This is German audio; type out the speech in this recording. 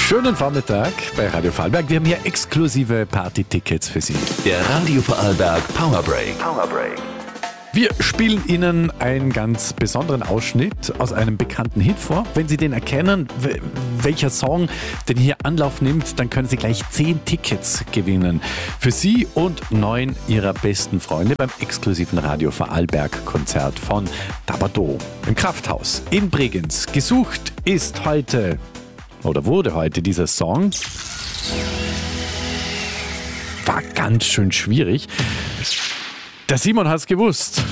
Schönen Vormittag bei Radio Vorarlberg. Wir haben hier exklusive Party-Tickets für Sie. Der Radio Vorarlberg Powerbreak. Wir spielen Ihnen einen ganz besonderen Ausschnitt aus einem bekannten Hit vor. Wenn Sie den erkennen, welcher Song denn hier Anlauf nimmt, dann können Sie gleich 10 Tickets gewinnen. Für Sie und 9 Ihrer besten Freunde beim exklusiven Radio Vorarlberg-Konzert von Dabado im Krafthaus in Bregenz. Gesucht ist heute, oder wurde heute dieser Song. War ganz schön schwierig. Der Simon hat's gewusst.